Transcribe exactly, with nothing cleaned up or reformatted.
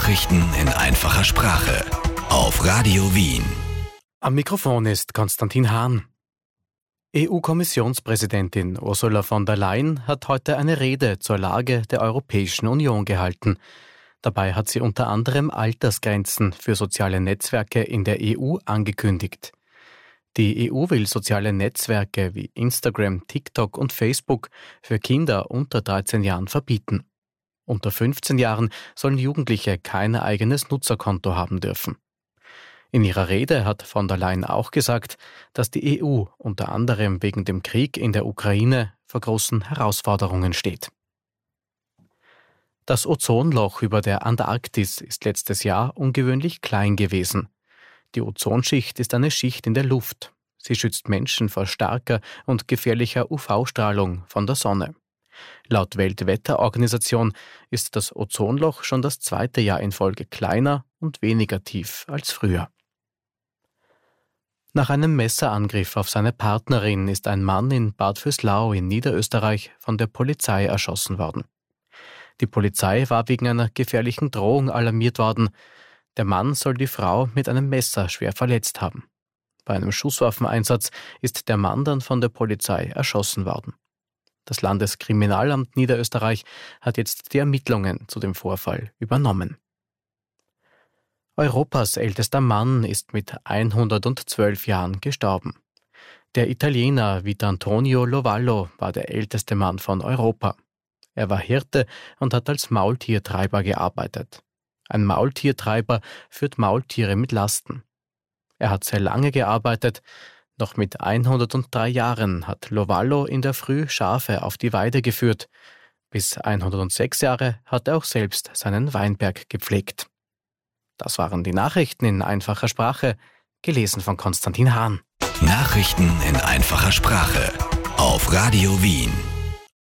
Nachrichten in einfacher Sprache auf Radio Wien. Am Mikrofon ist Konstantin Hahn. E U-Kommissionspräsidentin Ursula von der Leyen hat heute eine Rede zur Lage der Europäischen Union gehalten. Dabei hat sie unter anderem Altersgrenzen für soziale Netzwerke in der E U angekündigt. Die E U will soziale Netzwerke wie Instagram, TikTok und Facebook für Kinder unter dreizehn Jahren verbieten. Unter fünfzehn Jahren sollen Jugendliche kein eigenes Nutzerkonto haben dürfen. In ihrer Rede hat von der Leyen auch gesagt, dass die E U unter anderem wegen dem Krieg in der Ukraine vor großen Herausforderungen steht. Das Ozonloch über der Antarktis ist letztes Jahr ungewöhnlich klein gewesen. Die Ozonschicht ist eine Schicht in der Luft. Sie schützt Menschen vor starker und gefährlicher U V-Strahlung von der Sonne. Laut Weltwetterorganisation ist das Ozonloch schon das zweite Jahr in Folge kleiner und weniger tief als früher. Nach einem Messerangriff auf seine Partnerin ist ein Mann in Bad Vöslau in Niederösterreich von der Polizei erschossen worden. Die Polizei war wegen einer gefährlichen Drohung alarmiert worden. Der Mann soll die Frau mit einem Messer schwer verletzt haben. Bei einem Schusswaffeneinsatz ist der Mann dann von der Polizei erschossen worden. Das Landeskriminalamt Niederösterreich hat jetzt die Ermittlungen zu dem Vorfall übernommen. Europas ältester Mann ist mit hundertzwölf Jahren gestorben. Der Italiener Vittorio Lovallo war der älteste Mann von Europa. Er war Hirte und hat als Maultiertreiber gearbeitet. Ein Maultiertreiber führt Maultiere mit Lasten. Er hat sehr lange gearbeitet. Noch mit hundertdrei Jahren hat Lovallo in der Früh Schafe auf die Weide geführt. Bis hundertsechs Jahre hat er auch selbst seinen Weinberg gepflegt. Das waren die Nachrichten in einfacher Sprache, gelesen von Konstantin Hahn. Nachrichten in einfacher Sprache auf Radio Wien.